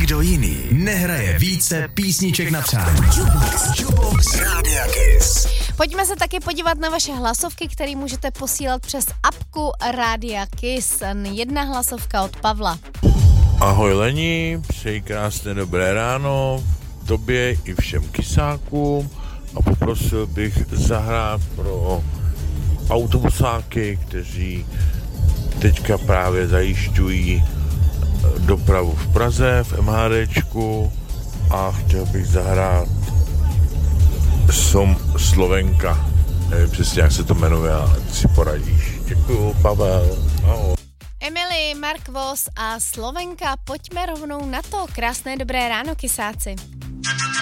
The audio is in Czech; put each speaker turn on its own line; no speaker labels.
Nikdo jiný nehraje více písniček na přání. Jukebox Rádia Kiss.
Pojďme se taky podívat na vaše hlasovky, které můžete posílat přes apku Rádia Kiss. Jedna hlasovka od Pavla.
Ahoj Leni, přeji krásné dobré ráno tobě i všem kysákům a poprosil bych zahrát pro autobusáky, kteří teďka právě zajišťují dopravu v Praze, v MHDčku, a chtěl bych zahrát Slovenka. Nevím přesně, jak se to jmenuje, ale si poradíš. Děkuju, Pavel. Ahoj.
Emily, Mark Voss a Slovenka, pojďme rovnou na to. Krásné dobré ráno, kysáci.